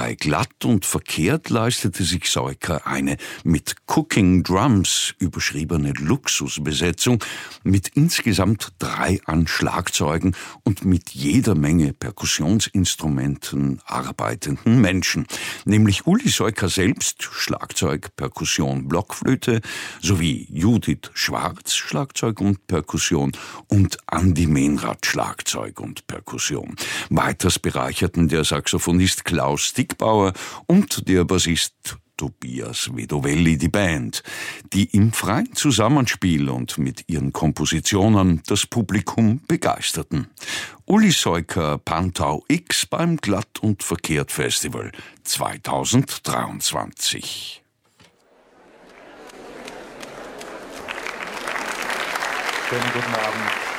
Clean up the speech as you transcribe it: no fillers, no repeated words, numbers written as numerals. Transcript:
Bei Glatt und Verkehrt leistete sich Seuker eine mit Cooking Drums überschriebene Luxusbesetzung mit insgesamt 3 an Schlagzeugen und mit jeder Menge Perkussionsinstrumenten arbeitenden Menschen, nämlich Uli Seuker selbst, Schlagzeug, Perkussion, Blockflöte, sowie Judith Schwarz, Schlagzeug und Perkussion, und Andi Menrath, Schlagzeug und Perkussion. Weiters bereicherten der Saxophonist Klaus Stickbauer und der Bassist Tobias Vedovelli die Band, die im freien Zusammenspiel und mit ihren Kompositionen das Publikum begeisterten. Uli Seuker Pantau X beim Glatt und Verkehrt Festival 2023. Schönen guten Abend.